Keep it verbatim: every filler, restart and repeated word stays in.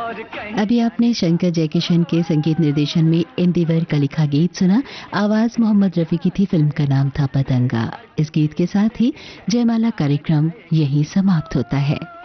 अभी आपने शंकर जयकिशन के संगीत निर्देशन में इंदिवर का लिखा गीत सुना। आवाज मोहम्मद रफी की थी। फिल्म का नाम था पतंगा। इस गीत के साथ ही जयमाला कार्यक्रम यहीं समाप्त होता है।